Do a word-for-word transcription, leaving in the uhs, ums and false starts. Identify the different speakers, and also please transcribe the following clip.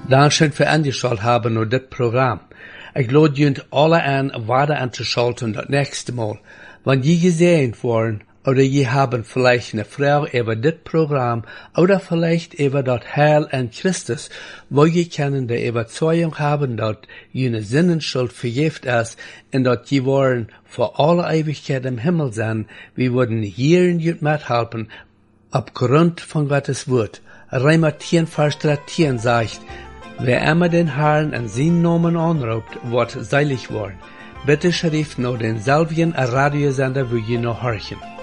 Speaker 1: Dankeschön für angeschaut haben nur das Programm. Ich lade junt alle an, weiter anzuschalten das nächste Mal. Wenn je gesehen worden, oder je haben vielleicht eine Frage über das Programm, oder vielleicht über das Heil an Christus, wo je können die Überzeugung haben, dass jene Sinnenschuld vergift ist, und dass je wollen für alle Ewigkeit im Himmel sein, wir würden hier in jut mithelfen, aufgrund von Gottes Wort. Römer zehn, Vers dreizehn sagt, wer immer den Herrn in seinen Namen anruft, wird seilig worden. Bitte schrift noch denselben Radiosender, wo ihr noch horchen.